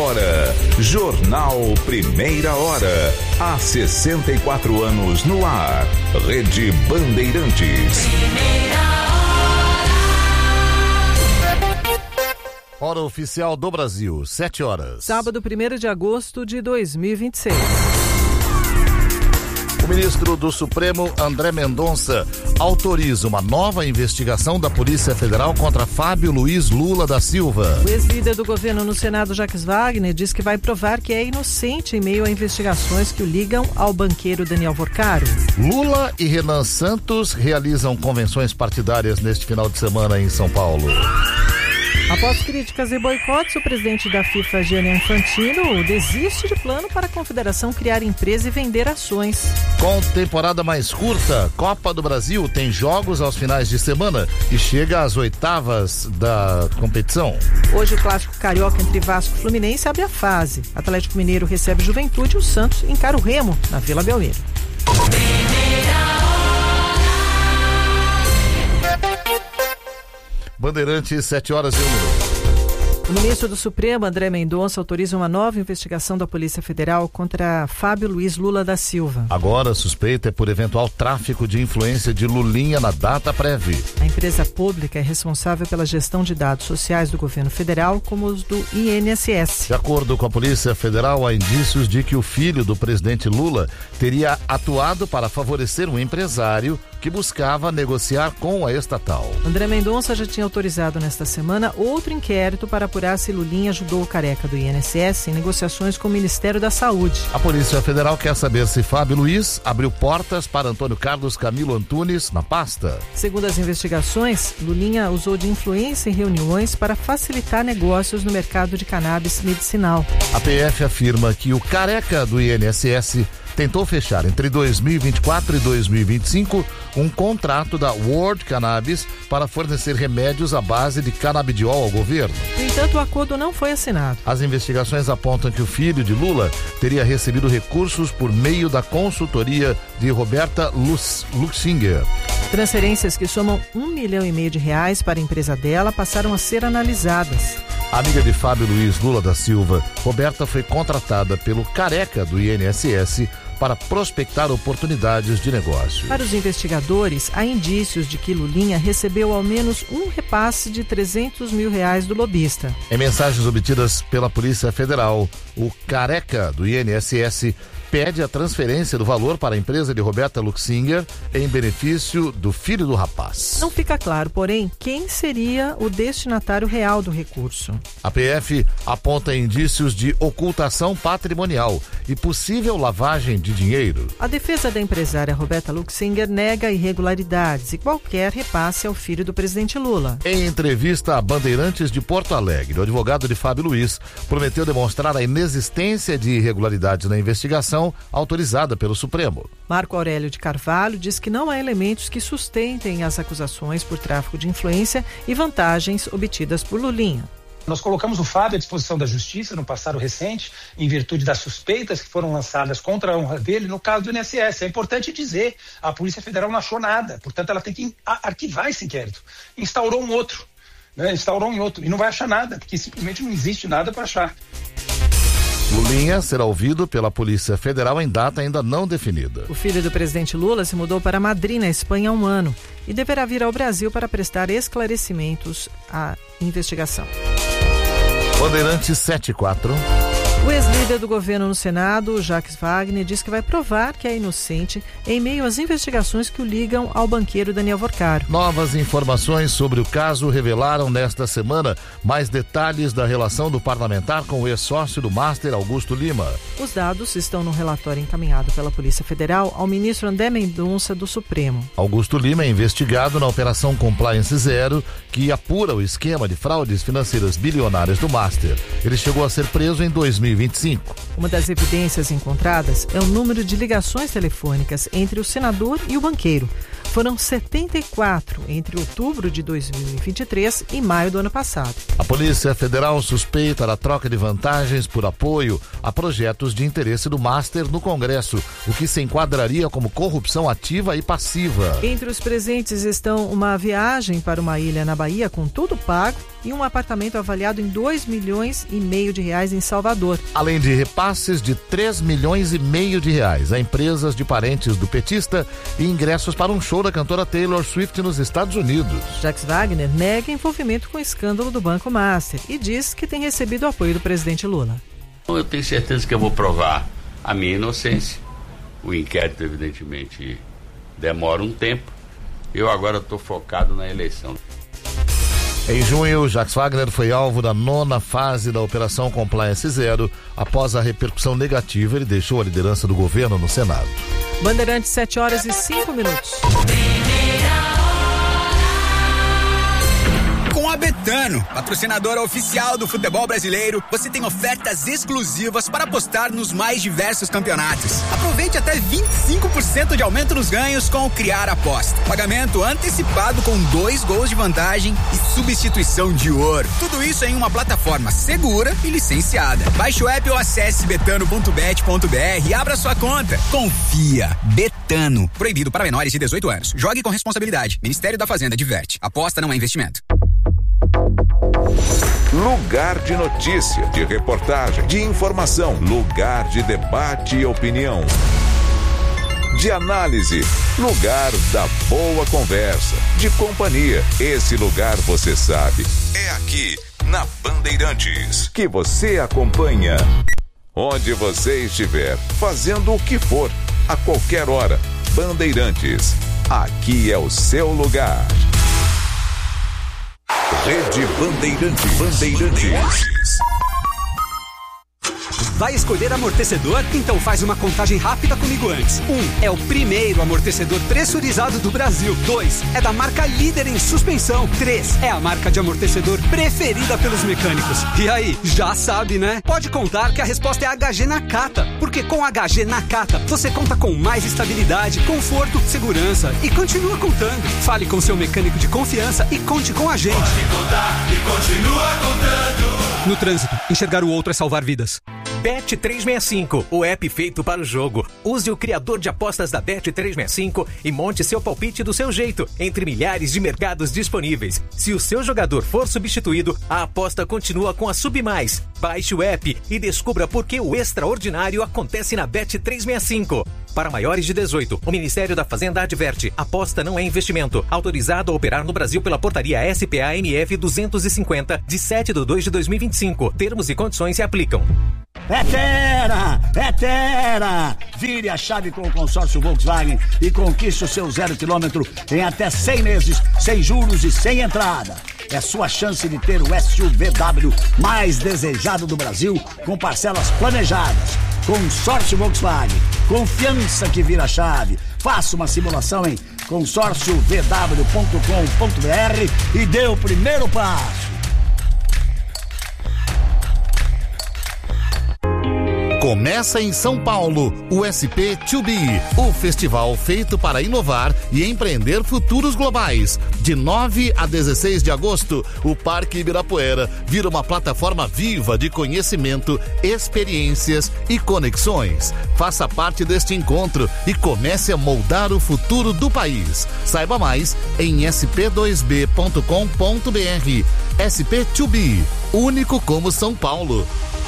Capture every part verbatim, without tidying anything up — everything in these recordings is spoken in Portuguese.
hora. Jornal Primeira Hora. Há sessenta e quatro anos no ar. Rede Bandeirantes. Primeira hora. Hora oficial do Brasil, sete horas. Sábado, primeiro de agosto de dois mil e vinte e seis. O ministro do Supremo, André Mendonça, autoriza uma nova investigação da Polícia Federal contra Fábio Luiz Lula da Silva. O ex-líder do governo no Senado, Jacques Wagner, diz que vai provar que é inocente em meio a investigações que o ligam ao banqueiro Daniel Vorcaro. Lula e Renan Santos realizam convenções partidárias neste final de semana em São Paulo. Após críticas e boicotes, o presidente da FIFA, Gianni Infantino, desiste de plano para a confederação criar empresa e vender ações. Com temporada mais curta, Copa do Brasil tem jogos aos finais de semana e chega às oitavas da competição. Hoje o clássico carioca entre Vasco e Fluminense abre a fase. Atlético Mineiro recebe Juventude e o Santos encara o Remo na Vila Belmiro. Bandeirantes, sete horas e um minuto. O ministro do Supremo, André Mendonça, autoriza uma nova investigação da Polícia Federal contra Fábio Luiz Lula da Silva. Agora a suspeita é por eventual tráfico de influência de Lulinha na data prévia. A empresa pública é responsável pela gestão de dados sociais do governo federal, como os do I N S S. De acordo com a Polícia Federal, há indícios de que o filho do presidente Lula teria atuado para favorecer um empresário que buscava negociar com a estatal. André Mendonça já tinha autorizado nesta semana outro inquérito para apurar se Lulinha ajudou o careca do I N S S em negociações com o Ministério da Saúde. A Polícia Federal quer saber se Fábio Luiz abriu portas para Antônio Carlos Camilo Antunes na pasta. Segundo as investigações, Lulinha usou de influência em reuniões para facilitar negócios no mercado de cannabis medicinal. A P F afirma que o careca do I N S S tentou fechar entre dois mil e vinte e quatro e dois mil e vinte e cinco um contrato da World Cannabis para fornecer remédios à base de canabidiol ao governo. No entanto, o acordo não foi assinado. As investigações apontam que o filho de Lula teria recebido recursos por meio da consultoria de Roberta Luxinger. Transferências que somam um milhão e meio de reais para a empresa dela passaram a ser analisadas. A amiga de Fábio Luiz Lula da Silva, Roberta, foi contratada pelo careca do I N S S para prospectar oportunidades de negócio. Para os investigadores, há indícios de que Lulinha recebeu ao menos um repasse de trezentos mil reais do lobista. Em mensagens obtidas pela Polícia Federal, o careca do I N S S pede a transferência do valor para a empresa de Roberta Luxinger em benefício do filho do rapaz. Não fica claro, porém, quem seria o destinatário real do recurso. A P F aponta indícios de ocultação patrimonial e possível lavagem de dinheiro. A defesa da empresária Roberta Luxinger nega irregularidades e qualquer repasse ao filho do presidente Lula. Em entrevista a Bandeirantes de Porto Alegre, o advogado de Fábio Luiz prometeu demonstrar a inexistência de irregularidades na investigação autorizada pelo Supremo. Marco Aurélio de Carvalho diz que não há elementos que sustentem as acusações por tráfico de influência e vantagens obtidas por Lulinha. Nós colocamos o Fábio à disposição da Justiça no passado recente, em virtude das suspeitas que foram lançadas contra a honra dele no caso do I N S S. É importante dizer, a Polícia Federal não achou nada, portanto ela tem que arquivar esse inquérito. Instaurou um outro, né? Instaurou um outro, e não vai achar nada, porque simplesmente não existe nada para achar. Lulinha será ouvido pela Polícia Federal em data ainda não definida. O filho do presidente Lula se mudou para Madrid, na Espanha, há um ano e deverá vir ao Brasil para prestar esclarecimentos à investigação. Bandeirantes sete e quatro. O ex-líder do governo no Senado, Jacques Wagner, diz que vai provar que é inocente em meio às investigações que o ligam ao banqueiro Daniel Vorcaro. Novas informações sobre o caso revelaram nesta semana mais detalhes da relação do parlamentar com o ex-sócio do Master, Augusto Lima. Os dados estão no relatório encaminhado pela Polícia Federal ao ministro André Mendonça do Supremo. Augusto Lima é investigado na Operação Compliance Zero, que apura o esquema de fraudes financeiras bilionárias do Master. Ele chegou a ser preso em dois mil e vinte e cinco. Uma das evidências encontradas é o número de ligações telefônicas entre o senador e o banqueiro. Foram setenta e quatro entre outubro de dois mil e vinte e três e maio do ano passado. A Polícia Federal suspeita da troca de vantagens por apoio a projetos de interesse do Master no Congresso, o que se enquadraria como corrupção ativa e passiva. Entre os presentes estão uma viagem para uma ilha na Bahia com tudo pago e um apartamento avaliado em dois milhões e meio de reais em Salvador. Além de repasses de três milhões e meio de reais a empresas de parentes do petista e ingressos para um show da cantora Taylor Swift nos Estados Unidos. Jacques Wagner nega envolvimento com o escândalo do Banco Master e diz que tem recebido o apoio do presidente Lula. Eu tenho certeza que eu vou provar a minha inocência. O inquérito, evidentemente, demora um tempo. Eu agora estou focado na eleição. Em junho, Jacques Wagner foi alvo da nona fase da Operação Compliance Zero. Após a repercussão negativa, ele deixou a liderança do governo no Senado. Bandeirantes, sete horas e cinco minutos. Com a Betano, patrocinadora oficial do futebol brasileiro, você tem ofertas exclusivas para apostar nos mais diversos campeonatos. Aproveite até vinte e cinco por cento de aumento nos ganhos com o Criar Aposta. Pagamento antecipado com dois gols de vantagem e substituição de ouro. Tudo isso em uma plataforma segura e licenciada. Baixe o app ou acesse betano ponto bet ponto br e abra sua conta. Confia. Betano. Proibido para menores de dezoito anos. Jogue com responsabilidade. Ministério da Fazenda diverte. Aposta não é investimento. Lugar de notícia, de reportagem, de informação, lugar de debate e opinião, de análise, lugar da boa conversa, de companhia. Esse lugar você sabe, é aqui na Bandeirantes, que você acompanha onde você estiver, fazendo o que for, a qualquer hora. Bandeirantes, aqui é o seu lugar. Rede Bandeirantes. Bandeirantes. Vai escolher amortecedor? Então faz uma contagem rápida comigo antes. Um, é o primeiro amortecedor pressurizado do Brasil. Dois, é da marca líder em suspensão. Três, é a marca de amortecedor preferida pelos mecânicos. E aí, já sabe, né? Pode contar que a resposta é H G Nakata, porque com H G Nakata você conta com mais estabilidade, conforto, segurança e continua contando. Fale com seu mecânico de confiança e conte com a gente. Pode contar e continua contando. No trânsito, enxergar o outro é salvar vidas. Bet trezentos e sessenta e cinco, o app feito para o jogo. Use o criador de apostas da Bet trezentos e sessenta e cinco e monte seu palpite do seu jeito, entre milhares de mercados disponíveis. Se o seu jogador for substituído, a aposta continua com a Submais. Baixe o app e descubra por que o extraordinário acontece na Bet trezentos e sessenta e cinco. Para maiores de dezoito, o Ministério da Fazenda adverte: aposta não é investimento. Autorizado a operar no Brasil pela portaria S P A M F duzentos e cinquenta, de sete de dois de dois mil e vinte e cinco. Termos e condições se aplicam. É Terra! É Terra! Vire a chave com o consórcio Volkswagen e conquiste o seu zero quilômetro em até cem meses, sem juros e sem entrada. É sua chance de ter o S U V W mais desejado do Brasil, com parcelas planejadas. Consórcio Volkswagen. Confiança que vira chave. Faça uma simulação em consórcio v w ponto com ponto b r e dê o primeiro passo. Começa em São Paulo o S P dois B, o festival feito para inovar e empreender futuros globais. De nove a dezesseis de agosto, o Parque Ibirapuera vira uma plataforma viva de conhecimento, experiências e conexões. Faça parte deste encontro e comece a moldar o futuro do país. Saiba mais em s p dois b ponto com ponto b r. S P dois B, único como São Paulo.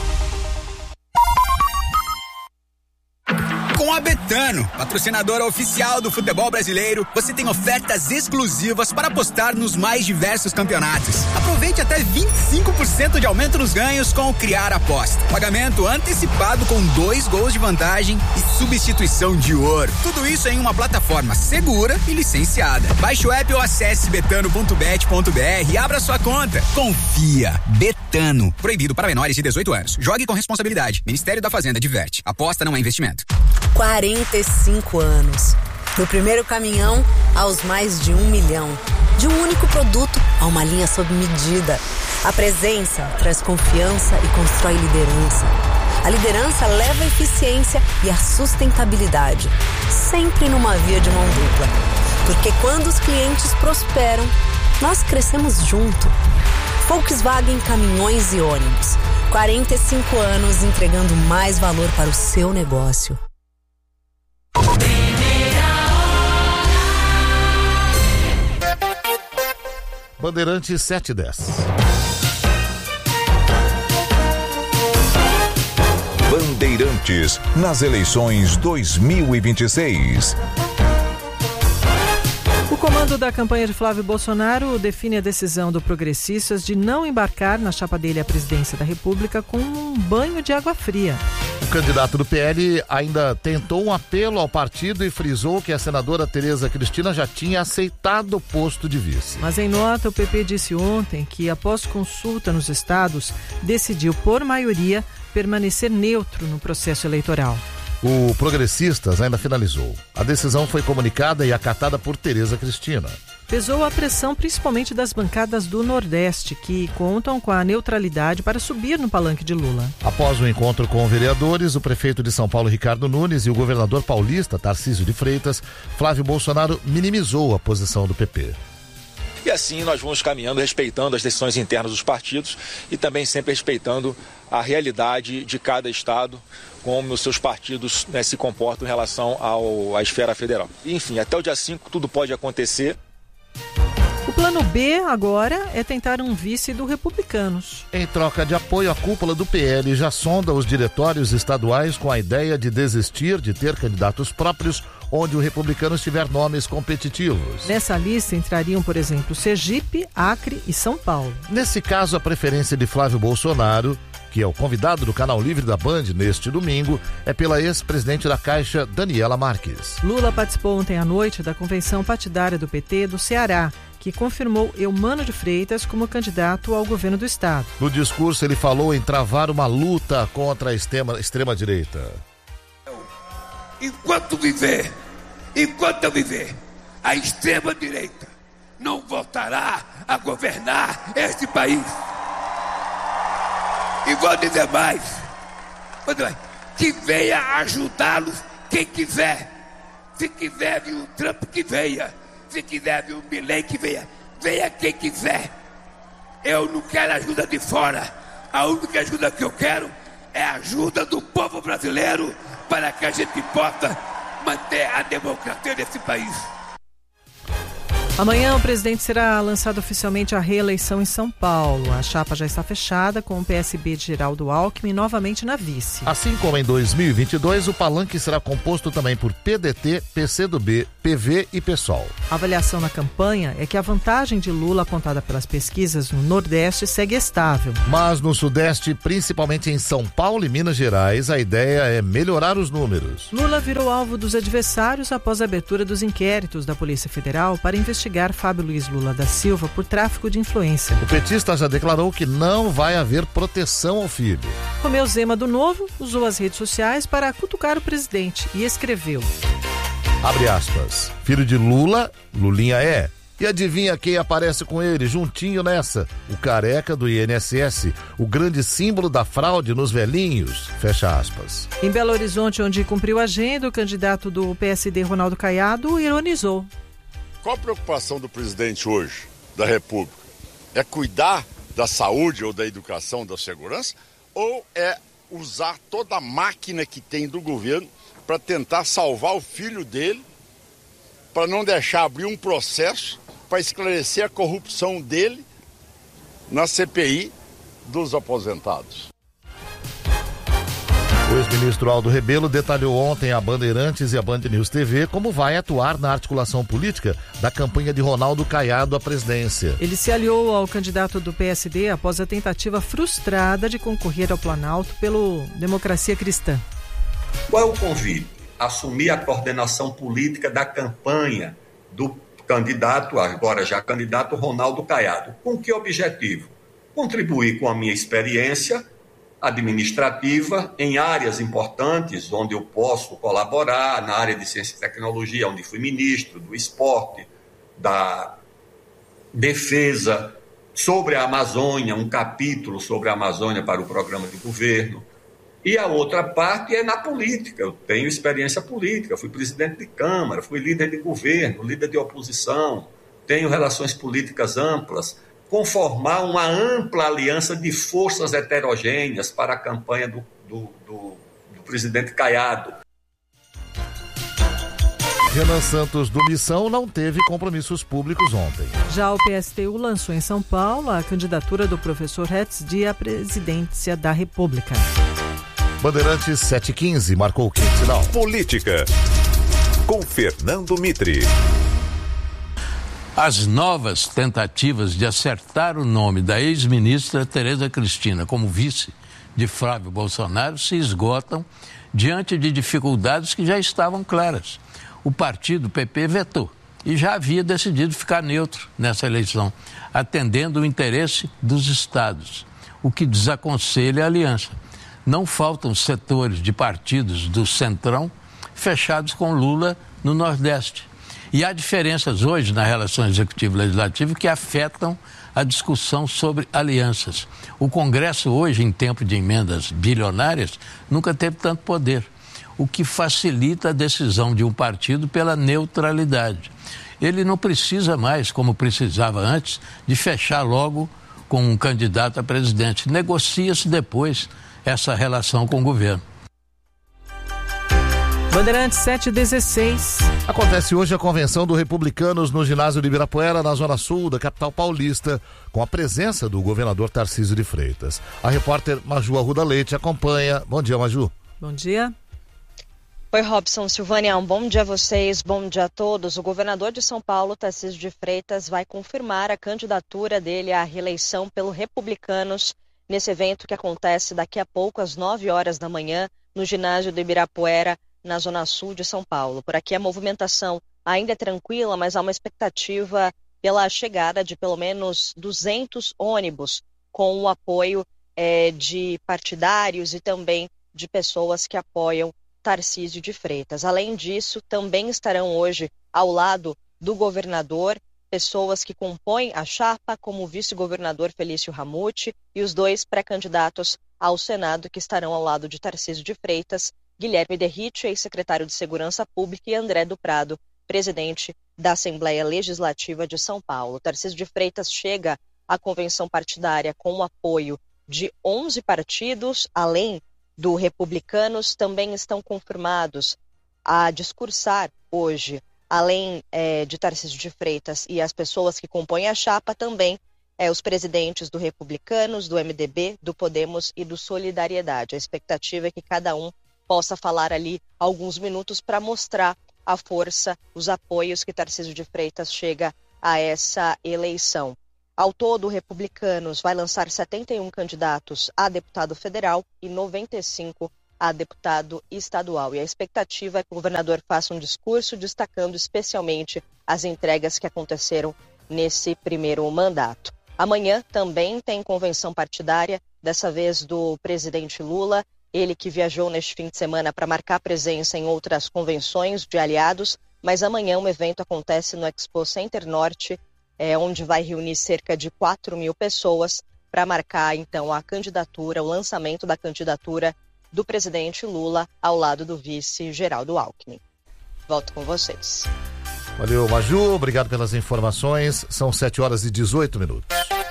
Com a Betano, patrocinadora oficial do futebol brasileiro, você tem ofertas exclusivas para apostar nos mais diversos campeonatos. Aproveite até vinte e cinco por cento de aumento nos ganhos com o Criar Aposta. Pagamento antecipado com dois gols de vantagem e substituição de ouro. Tudo isso em uma plataforma segura e licenciada. Baixe o app ou acesse betano ponto bet ponto br e abra sua conta. Confia. Betano. Proibido para menores de dezoito anos. Jogue com responsabilidade. Ministério da Fazenda diverte. Aposta não é investimento. quarenta e cinco anos. Do primeiro caminhão aos mais de um milhão. De um único produto a uma linha sob medida. A presença traz confiança e constrói liderança. A liderança leva a eficiência e a sustentabilidade. Sempre numa via de mão dupla. Porque quando os clientes prosperam, nós crescemos junto. Volkswagen Caminhões e Ônibus. quarenta e cinco anos entregando mais valor para o seu negócio. Bandeirantes sete e dez. Bandeirantes, nas eleições dois mil e vinte e seis. O comando da campanha de Flávio Bolsonaro define a decisão do Progressistas de não embarcar na chapa dele à presidência da República com um banho de água fria. O candidato do P L ainda tentou um apelo ao partido e frisou que a senadora Tereza Cristina já tinha aceitado o posto de vice. Mas em nota, o P P disse ontem que, após consulta nos estados, decidiu, por maioria, permanecer neutro no processo eleitoral. O Progressistas ainda finalizou. A decisão foi comunicada e acatada por Tereza Cristina. Pesou a pressão principalmente das bancadas do Nordeste, que contam com a neutralidade para subir no palanque de Lula. Após o encontro com vereadores, o prefeito de São Paulo, Ricardo Nunes, e o governador paulista, Tarcísio de Freitas, Flávio Bolsonaro minimizou a posição do P P. E assim nós vamos caminhando, respeitando as decisões internas dos partidos e também sempre respeitando a realidade de cada estado, como os seus partidos, né, se comportam em relação ao, à esfera federal. Enfim, até o dia cinco tudo pode acontecer. O plano B agora é tentar um vice do Republicanos. Em troca de apoio, a cúpula do P L já sonda os diretórios estaduais com a ideia de desistir de ter candidatos próprios onde o Republicanos tiver nomes competitivos. Nessa lista entrariam, por exemplo, Sergipe, Acre e São Paulo. Nesse caso, a preferência de Flávio Bolsonaro, que é o convidado do Canal Livre da Band neste domingo, é pela ex-presidente da Caixa, Daniela Marques. Lula participou ontem à noite da convenção partidária do P T do Ceará, que confirmou Eumano de Freitas como candidato ao governo do estado. No discurso, ele falou em travar uma luta contra a extrema, extrema-direita. Enquanto viver, enquanto eu viver, a extrema-direita não voltará a governar este país. E vou dizer mais, que venha ajudá-los quem quiser. Se quiser vir o Trump, que venha. Se quiser vir o Milley, que venha. Venha quem quiser. Eu não quero ajuda de fora. A única ajuda que eu quero é a ajuda do povo brasileiro para que a gente possa manter a democracia desse país. Amanhã o presidente será lançado oficialmente à reeleição em São Paulo. A chapa já está fechada com o P S B de Geraldo Alckmin novamente na vice. Assim como em dois mil e vinte e dois, o palanque será composto também por P D T, P C do B, P V e PSOL. A avaliação na campanha é que a vantagem de Lula apontada pelas pesquisas no Nordeste segue estável. Mas no Sudeste, principalmente em São Paulo e Minas Gerais, a ideia é melhorar os números. Lula virou alvo dos adversários após a abertura dos inquéritos da Polícia Federal para investigar Fábio Luiz Lula da Silva por tráfico de influência. O petista já declarou que não vai haver proteção ao filho. Romeu Zema, do Novo, usou as redes sociais para cutucar o presidente e escreveu: abre aspas, filho de Lula, Lulinha é. E adivinha quem aparece com ele, juntinho nessa? O careca do I N S S, o grande símbolo da fraude nos velhinhos, fecha aspas. Em Belo Horizonte, onde cumpriu a agenda, o candidato do P S D, Ronaldo Caiado, ironizou. Qual a preocupação do presidente hoje, da República? É cuidar da saúde ou da educação, da segurança? Ou é usar toda a máquina que tem do governo para tentar salvar o filho dele, para não deixar abrir um processo para esclarecer a corrupção dele na C P I dos aposentados? O ex-ministro Aldo Rebelo detalhou ontem à Bandeirantes e à Band News T V como vai atuar na articulação política da campanha de Ronaldo Caiado à presidência. Ele se aliou ao candidato do P S D após a tentativa frustrada de concorrer ao Planalto pelo Democracia Cristã. Qual é o convite? Assumir a coordenação política da campanha do candidato, agora já candidato Ronaldo Caiado. Com que objetivo? Contribuir com a minha experiência administrativa em áreas importantes onde eu posso colaborar, na área de ciência e tecnologia, onde fui ministro, do esporte, da defesa, sobre a Amazônia, um capítulo sobre a Amazônia para o programa de governo. E a outra parte é na política. Eu tenho experiência política, fui presidente de Câmara, fui líder de governo, líder de oposição, tenho relações políticas amplas, conformar uma ampla aliança de forças heterogêneas para a campanha do, do, do, do presidente Caiado. Renan Santos, do Missão, não teve compromissos públicos ontem. Já o P S T U lançou em São Paulo a candidatura do professor Hetz à presidência da República. Bandeirantes sete e quinze, marcou o quinto sinal. Política, com Fernando Mitre. As novas tentativas de acertar o nome da ex-ministra Tereza Cristina como vice de Flávio Bolsonaro se esgotam diante de dificuldades que já estavam claras. O partido P P vetou e já havia decidido ficar neutro nessa eleição, atendendo o interesse dos estados, o que desaconselha a aliança. Não faltam setores de partidos do Centrão fechados com Lula no Nordeste. E há diferenças hoje na relação executivo-legislativo que afetam a discussão sobre alianças. O Congresso hoje, em tempo de emendas bilionárias, nunca teve tanto poder, o que facilita a decisão de um partido pela neutralidade. Ele não precisa mais, como precisava antes, de fechar logo com um candidato a presidente. Negocia-se depois essa relação com o governo. Bandeirantes sete e dezesseis. Acontece hoje a convenção do Republicanos no ginásio de Ibirapuera, na zona sul da capital paulista, com a presença do governador Tarcísio de Freitas. A repórter Maju Arruda Leite acompanha. Bom dia, Maju. Bom dia. Oi, Robson, Silvânia, um bom dia a vocês, bom dia a todos. O governador de São Paulo, Tarcísio de Freitas, vai confirmar a candidatura dele à reeleição pelo Republicanos nesse evento que acontece daqui a pouco, às nove horas da manhã, no ginásio do Ibirapuera, na zona sul de São Paulo. Por aqui a movimentação ainda é tranquila, mas há uma expectativa pela chegada de pelo menos duzentos ônibus com o apoio é, de partidários e também de pessoas que apoiam Tarcísio de Freitas. Além disso, também estarão hoje ao lado do governador pessoas que compõem a chapa, como o vice-governador Felício Ramute e os dois pré-candidatos ao Senado que estarão ao lado de Tarcísio de Freitas, Guilherme Derrite, ex-secretário de Segurança Pública, e André do Prado, presidente da Assembleia Legislativa de São Paulo. Tarcísio de Freitas chega à convenção partidária com o apoio de onze partidos, além do Republicanos. Também estão confirmados a discursar hoje, além é, de Tarcísio de Freitas e as pessoas que compõem a chapa, também é, os presidentes do Republicanos, do M D B, do Podemos e do Solidariedade. A expectativa é que cada um possa falar ali alguns minutos para mostrar a força, os apoios que Tarcísio de Freitas chega a essa eleição. Ao todo, o Republicanos vai lançar setenta e um candidatos a deputado federal e noventa e cinco a deputado estadual. E a expectativa é que o governador faça um discurso destacando especialmente as entregas que aconteceram nesse primeiro mandato. Amanhã também tem convenção partidária, dessa vez do presidente Lula, ele que viajou neste fim de semana para marcar presença em outras convenções de aliados, mas amanhã um evento acontece no Expo Center Norte, é, onde vai reunir cerca de quatro mil pessoas para marcar então a candidatura, o lançamento da candidatura do presidente Lula ao lado do vice Geraldo Alckmin. Volto com vocês. Valeu, Maju, obrigado pelas informações. São sete horas e dezoito minutos.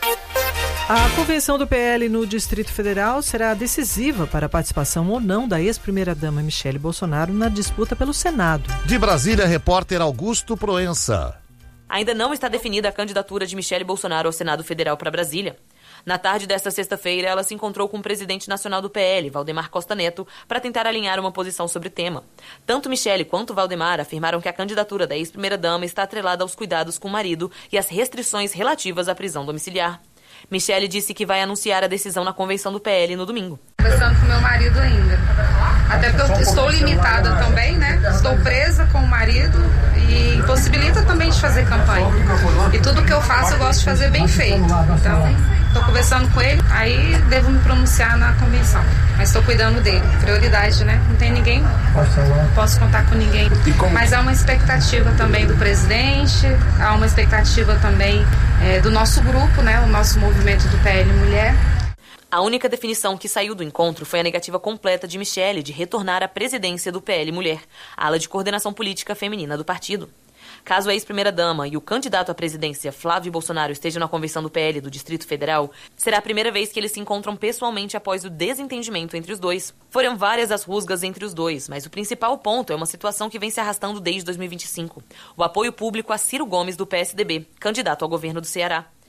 A convenção do P L no Distrito Federal será decisiva para a participação ou não da ex-primeira-dama Michele Bolsonaro na disputa pelo Senado. De Brasília, repórter Augusto Proença. Ainda não está definida a candidatura de Michele Bolsonaro ao Senado Federal para Brasília. Na tarde desta sexta-feira, ela se encontrou com o presidente nacional do P L, Valdemar Costa Neto, para tentar alinhar uma posição sobre o tema. Tanto Michele quanto Valdemar afirmaram que a candidatura da ex-primeira-dama está atrelada aos cuidados com o marido e às restrições relativas à prisão domiciliar. Michele disse que vai anunciar a decisão na convenção do P L no domingo. Conversando com meu marido ainda. Até porque eu estou limitada também, né? Estou presa com o marido e impossibilita também de fazer campanha. E tudo que eu faço eu gosto de fazer bem feito. Então, estou conversando com ele, aí devo me pronunciar na convenção. Mas estou cuidando dele. Prioridade, né? Não tem ninguém, não posso contar com ninguém. Mas há uma expectativa também do presidente, há uma expectativa também é, do nosso grupo, né? O nosso movimento do P L Mulher. A única definição que saiu do encontro foi a negativa completa de Michele de retornar à presidência do P L Mulher, a ala de coordenação política feminina do partido. Caso a ex-primeira-dama e o candidato à presidência Flávio Bolsonaro estejam na convenção do P L do Distrito Federal, será a primeira vez que eles se encontram pessoalmente após o desentendimento entre os dois. Foram várias as rusgas entre os dois, mas o principal ponto é uma situação que vem se arrastando desde dois mil e vinte e cinco. O apoio público a Ciro Gomes do P S D B, candidato ao governo do Ceará.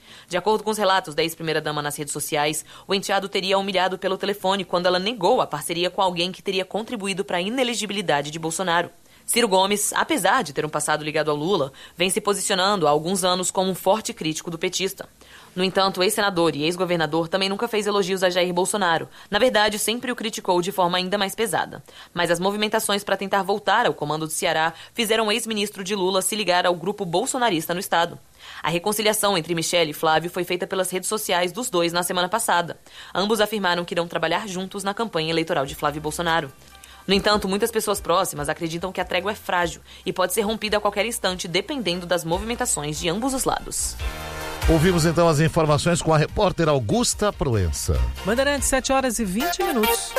De acordo com os relatos da ex-primeira-dama nas redes sociais, o enteado teria humilhado pelo telefone quando ela negou a parceria com alguém que teria contribuído para a inelegibilidade de Bolsonaro. Ciro Gomes, apesar de ter um passado ligado ao Lula, vem se posicionando há alguns anos como um forte crítico do petista. No entanto, o ex-senador e ex-governador também nunca fez elogios a Jair Bolsonaro. Na verdade, sempre o criticou de forma ainda mais pesada. Mas as movimentações para tentar voltar ao comando do Ceará fizeram o ex-ministro de Lula se ligar ao grupo bolsonarista no estado. A reconciliação entre Michele e Flávio foi feita pelas redes sociais dos dois na semana passada. Ambos afirmaram que irão trabalhar juntos na campanha eleitoral de Flávio Bolsonaro. No entanto, muitas pessoas próximas acreditam que a trégua é frágil e pode ser rompida a qualquer instante, dependendo das movimentações de ambos os lados. Ouvimos então as informações com a repórter Augusta Proença. Bandeirantes, sete horas e vinte minutos.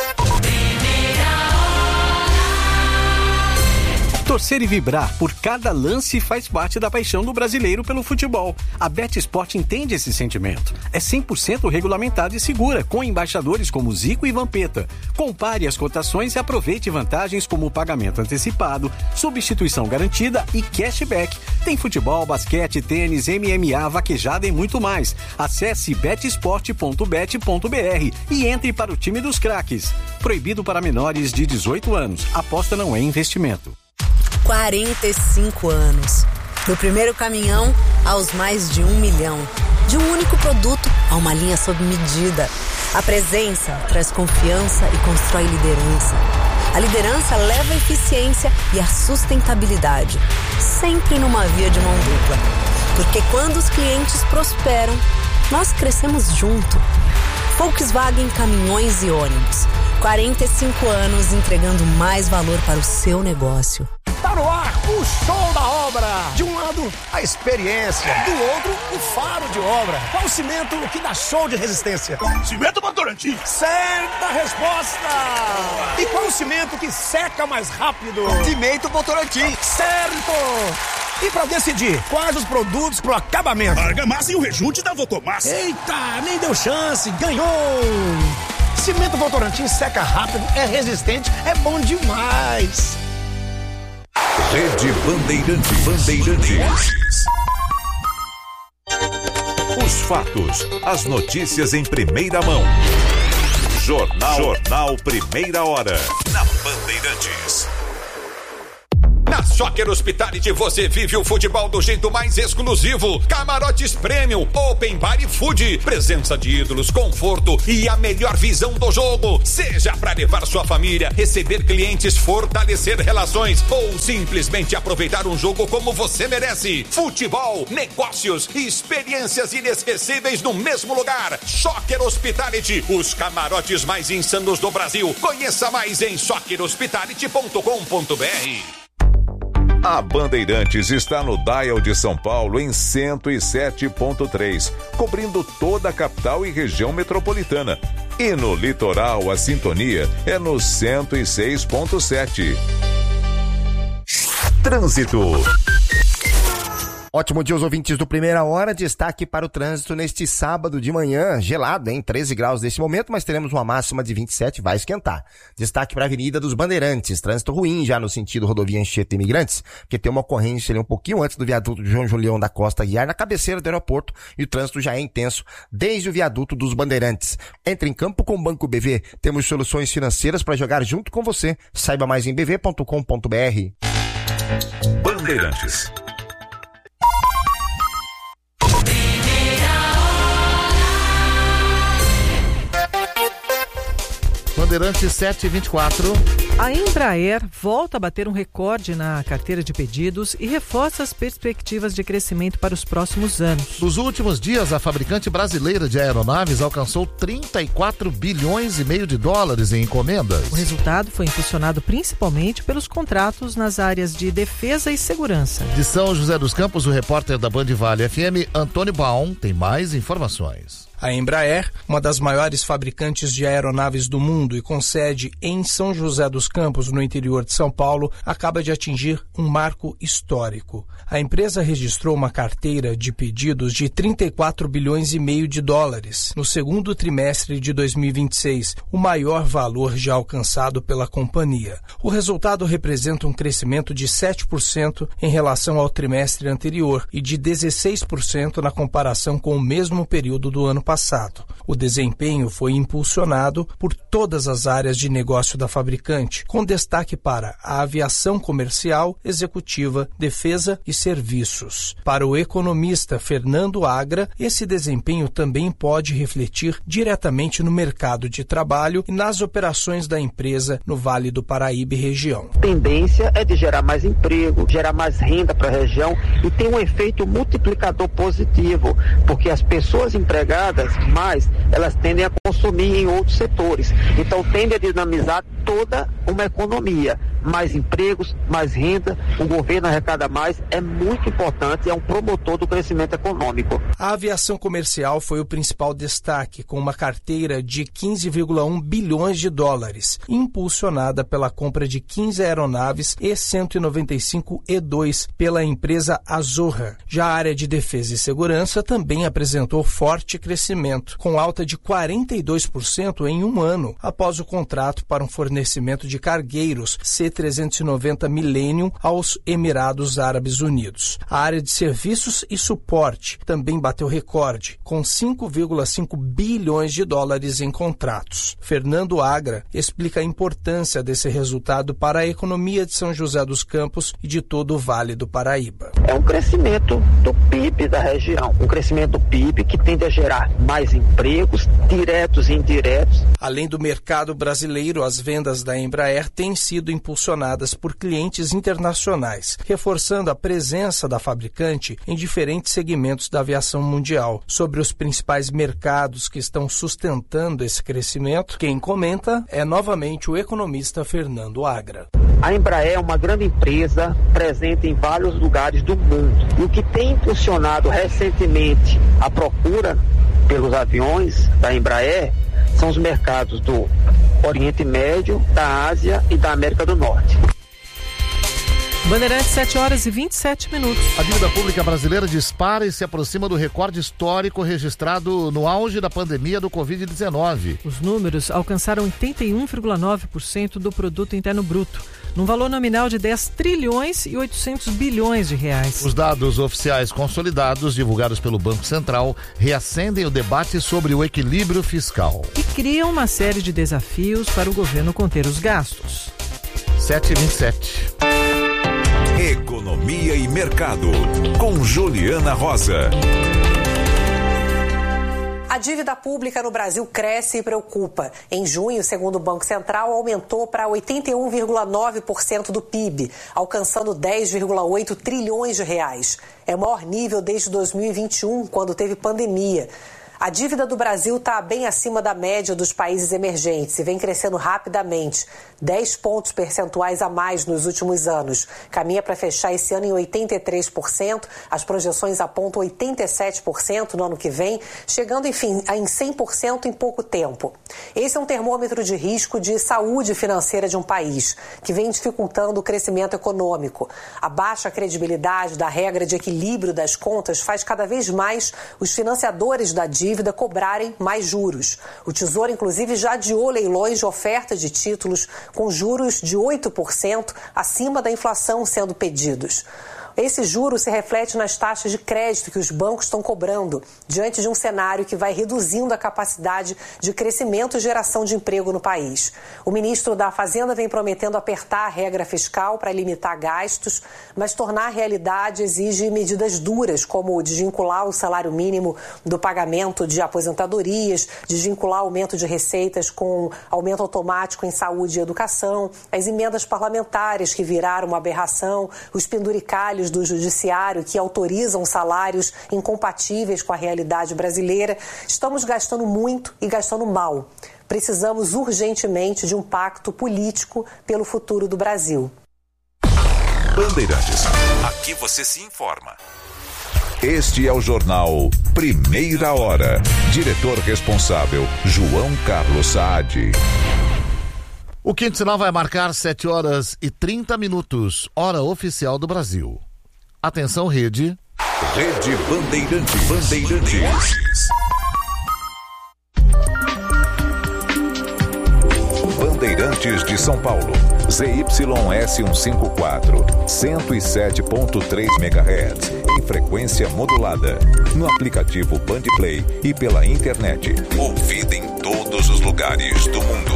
Torcer e vibrar por cada lance faz parte da paixão do brasileiro pelo futebol. A BetSport entende esse sentimento. É cem por cento regulamentada e segura, com embaixadores como Zico e Vampeta. Compare as cotações e aproveite vantagens como pagamento antecipado, substituição garantida e cashback. Tem futebol, basquete, tênis, M M A, vaquejada e muito mais. Acesse bet sport ponto bet ponto b r e entre para o time dos craques. Proibido para menores de dezoito anos. Aposta não é investimento. quarenta e cinco anos. Do primeiro caminhão aos mais de um milhão. De um único produto a uma linha sob medida. A presença traz confiança e constrói liderança. A liderança leva a eficiência e a sustentabilidade. Sempre numa via de mão dupla. Porque quando os clientes prosperam, nós crescemos junto. Volkswagen Caminhões e Ônibus. quarenta e cinco anos entregando mais valor para o seu negócio. Tá no ar o show da obra. De um lado, a experiência. Do outro, o faro de obra. Qual o cimento que dá show de resistência? Cimento Votorantim. Certa resposta. E qual o cimento que seca mais rápido? Cimento Votorantim. Certo. E pra decidir quais os produtos pro acabamento? Argamassa e o rejunte da Votomassa. Eita, nem deu chance. Ganhou. Cimento Votorantim seca rápido, é resistente, é bom demais. Rede Bandeirantes. Bandeirantes. Os fatos, as notícias em primeira mão. Jornal, Jornal Primeira Hora. Na Bandeirantes. Na Soccer Hospitality você vive o futebol do jeito mais exclusivo. Camarotes Premium, Open Bar e Food. Presença de ídolos, conforto e a melhor visão do jogo. Seja para levar sua família, receber clientes, fortalecer relações ou simplesmente aproveitar um jogo como você merece. Futebol, negócios e experiências inesquecíveis no mesmo lugar. Soccer Hospitality, os camarotes mais insanos do Brasil. Conheça mais em soccer hospitality ponto com ponto b r. A Bandeirantes está no Dial de São Paulo em cento e sete ponto três, cobrindo toda a capital e região metropolitana. E no litoral, a sintonia é no cento e seis ponto sete. Trânsito. Ótimo dia, os ouvintes do Primeira Hora. Destaque para o trânsito neste sábado de manhã, gelado, hein? treze graus neste momento, mas teremos uma máxima de vinte e sete, vai esquentar. Destaque para a Avenida dos Bandeirantes, trânsito ruim já no sentido rodovia Anchieta Imigrantes, porque tem uma ocorrência ali um pouquinho antes do viaduto de João Julião da Costa Guiar, na cabeceira do aeroporto, e o trânsito já é intenso desde o viaduto dos Bandeirantes. Entre em campo com o Banco B V, temos soluções financeiras para jogar junto com você. Saiba mais em b v ponto com ponto b r. Bandeirantes. Bandeirantes sete e vinte e quatro. A Embraer volta a bater um recorde na carteira de pedidos e reforça as perspectivas de crescimento para os próximos anos. Nos últimos dias, a fabricante brasileira de aeronaves alcançou trinta e quatro bilhões e meio de dólares em encomendas. O resultado foi impulsionado principalmente pelos contratos nas áreas de defesa e segurança. De São José dos Campos, o repórter da Band Vale F M, Antônio Baum, tem mais informações. A Embraer, uma das maiores fabricantes de aeronaves do mundo e com sede em São José dos Campos, no interior de São Paulo, acaba de atingir um marco histórico. A empresa registrou uma carteira de pedidos de trinta e quatro bilhões e meio de dólares no segundo trimestre de dois mil e vinte e seis, o maior valor já alcançado pela companhia. O resultado representa um crescimento de sete por cento em relação ao trimestre anterior e de dezesseis por cento na comparação com o mesmo período do ano passado. Passado. O desempenho foi impulsionado por todas as áreas de negócio da fabricante, com destaque para a aviação comercial, executiva, defesa e serviços. Para o economista Fernando Agra, esse desempenho também pode refletir diretamente no mercado de trabalho e nas operações da empresa no Vale do Paraíba e região. A tendência é de gerar mais emprego, gerar mais renda para a região e tem um efeito multiplicador positivo, porque as pessoas empregadas mas elas tendem a consumir em outros setores. Então tende a dinamizar toda uma economia. Mais empregos, mais renda, o governo arrecada mais, é muito importante, é um promotor do crescimento econômico. A aviação comercial foi o principal destaque, com uma carteira de quinze vírgula um bilhões de dólares, impulsionada pela compra de quinze aeronaves E cento e noventa e cinco E dois pela empresa Azorra. Já a área de defesa e segurança também apresentou forte crescimento, com alta de quarenta e dois por cento em um ano, após o contrato para um fornecimento de cargueiros C trezentos e noventa Millennium aos Emirados Árabes Unidos. A área de serviços e suporte também bateu recorde, com cinco vírgula cinco bilhões de dólares em contratos. Fernando Agra explica a importância desse resultado para a economia de São José dos Campos e de todo o Vale do Paraíba. É um crescimento do P I B da região, um crescimento do P I B que tende a gerar mais empregos, diretos e indiretos. Além do mercado brasileiro, as vendas da Embraer têm sido impulsionadas por clientes internacionais, reforçando a presença da fabricante em diferentes segmentos da aviação mundial. Sobre os principais mercados que estão sustentando esse crescimento, quem comenta é novamente o economista Fernando Agra. A Embraer é uma grande empresa presente em vários lugares do mundo. E o que tem impulsionado recentemente a procura pelos aviões da Embraer são os mercados do Oriente Médio, da Ásia e da América do Norte. Bandeirantes, sete horas e vinte e sete minutos. A dívida pública brasileira dispara e se aproxima do recorde histórico registrado no auge da pandemia do covid dezenove. Os números alcançaram oitenta e um vírgula nove por cento do produto interno bruto, num valor nominal de dez trilhões e oitocentos bilhões de reais. Os dados oficiais consolidados, divulgados pelo Banco Central, reacendem o debate sobre o equilíbrio fiscal. E criam uma série de desafios para o governo conter os gastos. sete e vinte e sete. Economia e Mercado, com Juliana Rosa. A dívida pública no Brasil cresce e preocupa. Em junho, segundo o Banco Central, aumentou para oitenta e um vírgula nove por cento do P I B, alcançando dez vírgula oito trilhões de reais. É o maior nível desde dois mil e vinte e um, quando teve pandemia. A dívida do Brasil está bem acima da média dos países emergentes e vem crescendo rapidamente, dez pontos percentuais a mais nos últimos anos. Caminha para fechar esse ano em oitenta e três por cento, as projeções apontam oitenta e sete por cento no ano que vem, chegando, enfim, em cem por cento em pouco tempo. Esse é um termômetro de risco de saúde financeira de um país, que vem dificultando o crescimento econômico. A baixa credibilidade da regra de equilíbrio das contas faz cada vez mais os financiadores da dívida dívida cobrarem mais juros. O Tesouro, inclusive, já adiou leilões de oferta de títulos com juros de oito por cento acima da inflação sendo pedidos. Esse juro se reflete nas taxas de crédito que os bancos estão cobrando, diante de um cenário que vai reduzindo a capacidade de crescimento e geração de emprego no país. O ministro da Fazenda vem prometendo apertar a regra fiscal para limitar gastos, mas tornar realidade exige medidas duras, como desvincular o salário mínimo do pagamento de aposentadorias, desvincular o aumento de receitas com aumento automático em saúde e educação, as emendas parlamentares que viraram uma aberração, os penduricalhos do judiciário que autorizam salários incompatíveis com a realidade brasileira. Estamos gastando muito e gastando mal. Precisamos urgentemente de um pacto político pelo futuro do Brasil. Bandeirantes, aqui você se informa. Este é o Jornal Primeira Hora. Diretor responsável, João Carlos Saad. O quinto sinal vai marcar sete horas e trinta minutos, hora oficial do Brasil. Atenção, rede. Rede Bandeirantes. Bandeirantes. Bandeirantes de São Paulo. Z Y S cento e cinquenta e quatro, cento e sete ponto três megahertz, em frequência modulada. No aplicativo Bandplay e pela internet. Ouvida em todos os lugares do mundo.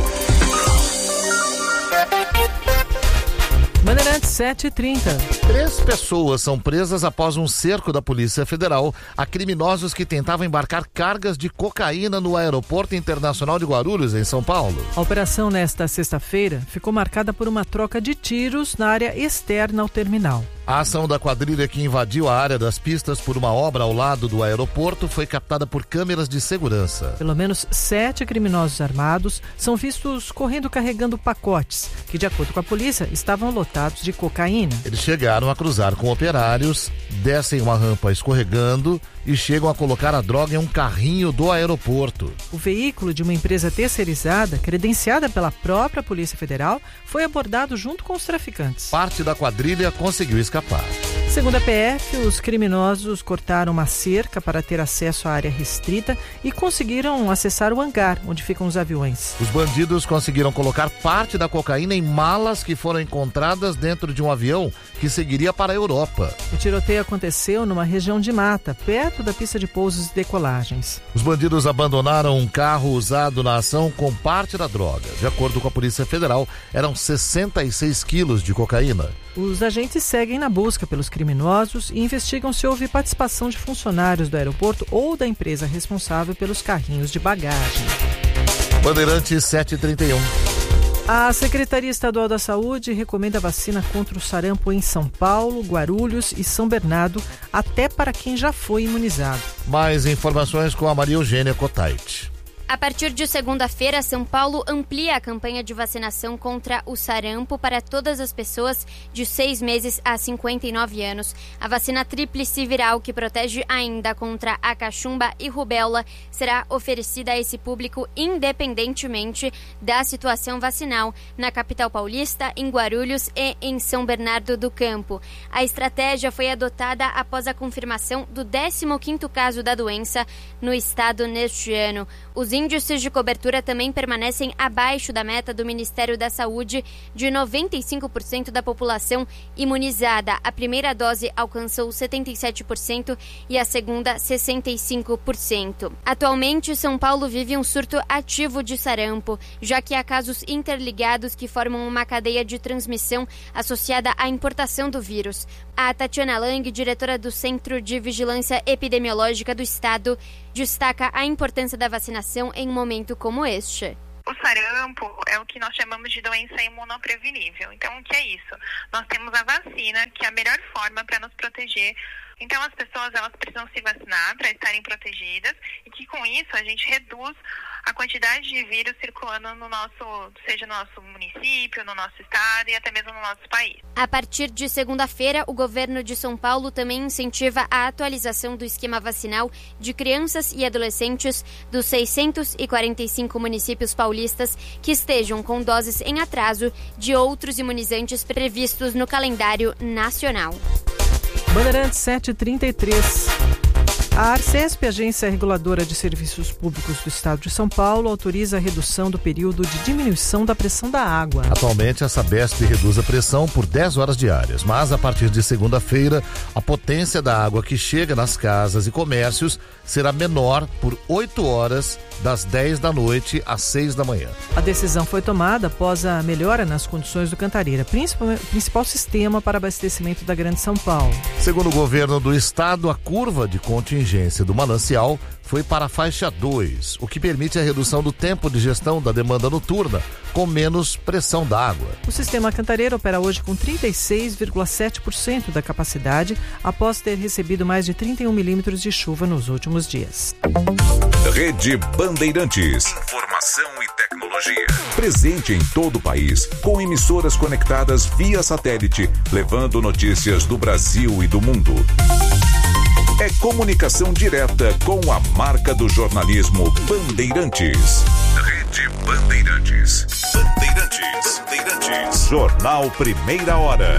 Bandeirantes sete e trinta. Três pessoas são presas após um cerco da Polícia Federal a criminosos que tentavam embarcar cargas de cocaína no Aeroporto Internacional de Guarulhos, em São Paulo. A operação nesta sexta-feira ficou marcada por uma troca de tiros na área externa ao terminal. A ação da quadrilha que invadiu a área das pistas por uma obra ao lado do aeroporto foi captada por câmeras de segurança. Pelo menos sete criminosos armados são vistos correndo carregando pacotes que, de acordo com a polícia, estavam lotados de cocaína. Eles chegaram a cruzar com operários, descem uma rampa escorregando e chegam a colocar a droga em um carrinho do aeroporto. O veículo de uma empresa terceirizada, credenciada pela própria Polícia Federal, foi abordado junto com os traficantes. Parte da quadrilha conseguiu escapar. Segundo a P F, os criminosos cortaram uma cerca para ter acesso à área restrita e conseguiram acessar o hangar onde ficam os aviões. Os bandidos conseguiram colocar parte da cocaína em malas que foram encontradas dentro de um avião que seguiria para a Europa. O tiroteio aconteceu numa região de mata, perto da pista de pousos e decolagens. Os bandidos abandonaram um carro usado na ação com parte da droga. De acordo com a Polícia Federal, eram sessenta e seis quilos de cocaína. Os agentes seguem na busca pelos criminosos e investigam se houve participação de funcionários do aeroporto ou da empresa responsável pelos carrinhos de bagagem. Bandeirantes sete e trinta e um. A Secretaria Estadual da Saúde recomenda a vacina contra o sarampo em São Paulo, Guarulhos e São Bernardo, até para quem já foi imunizado. Mais informações com a Maria Eugênia Cotait. A partir de segunda-feira, São Paulo amplia a campanha de vacinação contra o sarampo para todas as pessoas de seis meses a cinquenta e nove anos. A vacina tríplice viral, que protege ainda contra a cachumba e rubéola, será oferecida a esse público independentemente da situação vacinal na capital paulista, em Guarulhos e em São Bernardo do Campo. A estratégia foi adotada após a confirmação do décimo quinto caso da doença no estado neste ano. Os índices de cobertura também permanecem abaixo da meta do Ministério da Saúde de noventa e cinco por cento da população imunizada. A primeira dose alcançou setenta e sete por cento e a segunda sessenta e cinco por cento. Atualmente, São Paulo vive um surto ativo de sarampo, já que há casos interligados que formam uma cadeia de transmissão associada à importação do vírus. A Tatiana Lang, diretora do Centro de Vigilância Epidemiológica do Estado, destaca a importância da vacinação em um momento como este. O sarampo é o que nós chamamos de doença imunoprevenível. Então, o que é isso? Nós temos a vacina, que é a melhor forma para nos proteger. Então, as pessoas elas precisam se vacinar para estarem protegidas e que, com isso, a gente reduz a quantidade de vírus circulando no nosso, seja no nosso município, no nosso estado e até mesmo no nosso país. A partir de segunda-feira, o governo de São Paulo também incentiva a atualização do esquema vacinal de crianças e adolescentes dos seiscentos e quarenta e cinco municípios paulistas que estejam com doses em atraso de outros imunizantes previstos no calendário nacional. Bandeirantes sete e trinta e três. A Arcesp, Agência Reguladora de Serviços Públicos do Estado de São Paulo, autoriza a redução do período de diminuição da pressão da água. Atualmente, a Sabesp reduz a pressão por dez horas diárias, mas a partir de segunda-feira, a potência da água que chega nas casas e comércios será menor por oito horas, das dez da noite às seis da manhã. A decisão foi tomada após a melhora nas condições do Cantareira, principal, principal sistema para abastecimento da Grande São Paulo. Segundo o governo do estado, a curva de contingência do manancial foi para a faixa dois, o que permite a redução do tempo de gestão da demanda noturna, com menos pressão d'água. O sistema Cantareira opera hoje com trinta e seis vírgula sete por cento da capacidade, após ter recebido mais de trinta e um milímetros de chuva nos últimos dias. Rede Bandeirantes. Informação e tecnologia. Presente em todo o país, com emissoras conectadas via satélite, levando notícias do Brasil e do mundo. é comunicação direta com a marca do jornalismo Bandeirantes. Rede Bandeirantes. Bandeirantes. Bandeirantes. Jornal Primeira Hora.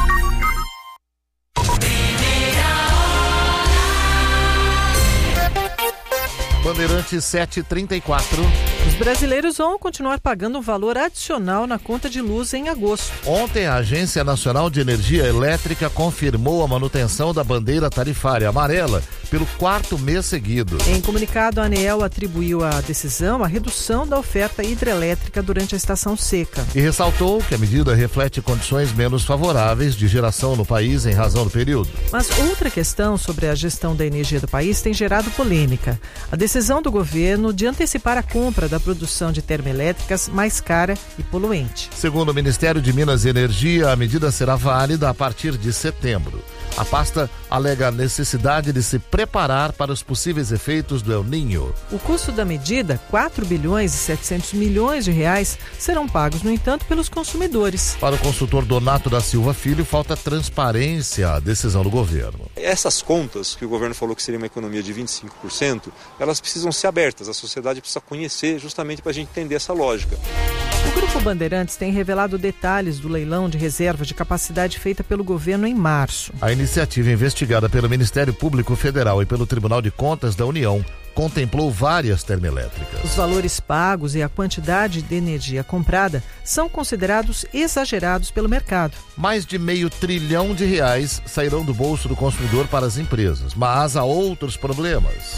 Bandeirantes sete e trinta e quatro. Os brasileiros vão continuar pagando um valor adicional na conta de luz em agosto. Ontem, a Agência Nacional de Energia Elétrica confirmou a manutenção da bandeira tarifária amarela pelo quarto mês seguido. Em comunicado, a ANEEL atribuiu à decisão a redução da oferta hidrelétrica durante a estação seca. E ressaltou que a medida reflete condições menos favoráveis de geração no país em razão do período. Mas outra questão sobre a gestão da energia do país tem gerado polêmica. A decisão do governo de antecipar a compra da produção de termoelétricas mais cara e poluente. Segundo o Ministério de Minas e Energia, a medida será válida a partir de setembro. A pasta alega a necessidade de se preparar para os possíveis efeitos do El Niño. O custo da medida, quatro bilhões e setecentos milhões de reais, serão pagos, no entanto, pelos consumidores. Para o consultor Donato da Silva Filho, falta transparência à decisão do governo. Essas contas, que o governo falou que seria uma economia de vinte e cinco por cento, elas precisam ser abertas, a sociedade precisa conhecer justamente para a gente entender essa lógica. O Grupo Bandeirantes tem revelado detalhes do leilão de reserva de capacidade feita pelo governo em março. A iniciativa investigada pelo Ministério Público Federal e pelo Tribunal de Contas da União contemplou várias termoelétricas. Os valores pagos e a quantidade de energia comprada são considerados exagerados pelo mercado. Mais de meio trilhão de reais sairão do bolso do consumidor para as empresas, mas há outros problemas.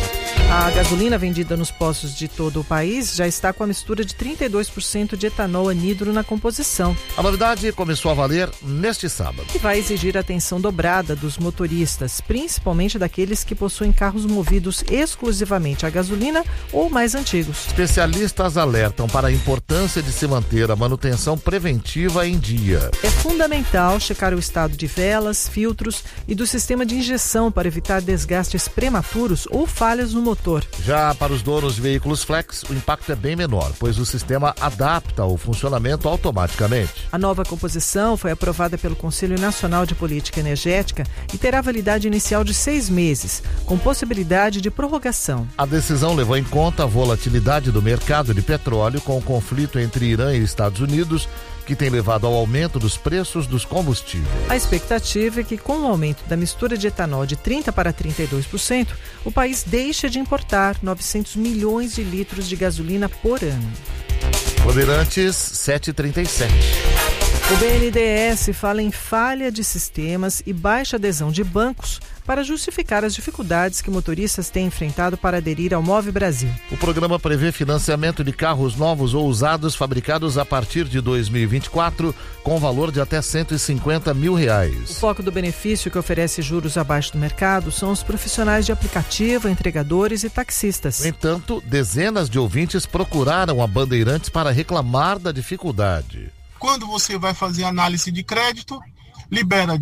A gasolina vendida nos postos de todo o país já está com a mistura de trinta e dois por cento de etanol anidro na composição. A novidade começou a valer neste sábado. E vai exigir atenção dobrada dos motoristas, principalmente daqueles que possuem carros movidos exclusivamente a gasolina ou mais antigos. Especialistas alertam para a importância de se manter a manutenção preventiva em dia. É fundamental checar o estado de velas, filtros e do sistema de injeção para evitar desgastes prematuros ou falhas no motor. Já para os donos de veículos flex, o impacto é bem menor, pois o sistema adapta o funcionamento automaticamente. A nova composição foi aprovada pelo Conselho Nacional de Política Energética e terá validade inicial de seis meses, com possibilidade de prorrogação. A decisão levou em conta a volatilidade do mercado de petróleo com o conflito entre Irã e Estados Unidos, que tem levado ao aumento dos preços dos combustíveis. A expectativa é que, com o aumento da mistura de etanol de trinta por cento para trinta e dois por cento, o país deixe de importar novecentos milhões de litros de gasolina por ano. Bandeirantes sete e trinta e sete. O B N D E S fala em falha de sistemas e baixa adesão de bancos para justificar as dificuldades que motoristas têm enfrentado para aderir ao Move Brasil. O programa prevê financiamento de carros novos ou usados fabricados a partir de dois mil e vinte e quatro, com valor de até cento e cinquenta mil reais. O foco do benefício, que oferece juros abaixo do mercado, são os profissionais de aplicativo, entregadores e taxistas. No entanto, dezenas de ouvintes procuraram a Bandeirantes para reclamar da dificuldade. Quando você vai fazer análise de crédito, libera